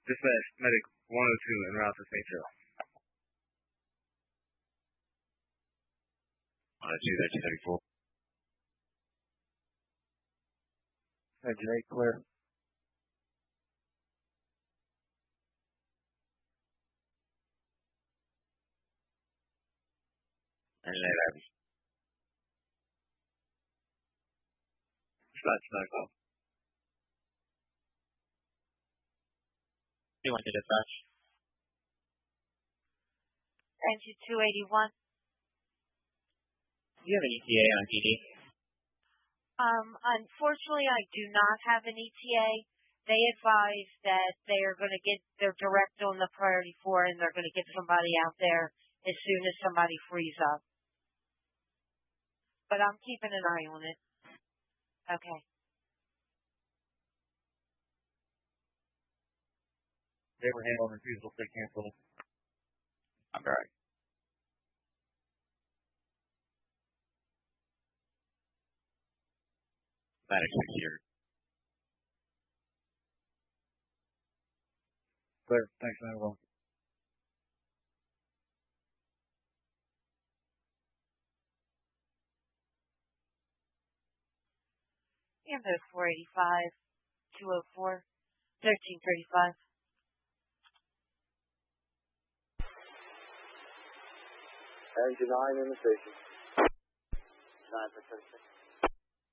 Dispatch Medic 102 en route to St. Joe. 102, 1334. Engine 8 clear. Engine 8 Abby. Dispatch Medic 2 to dispatch. Engine 281. Do you have an ETA on PD? Unfortunately, I do not have an ETA. They advise that they are going to get their direct on the priority 4 and they're going to get somebody out there as soon as somebody frees up. But I'm keeping an eye on it. Okay. They were handling refusal to cancel. I'm right. Medic 6 here. Clear. Thanks, man. Well. Ambo 485, 204, 1335. Engine 9 in the station. 9 for 36.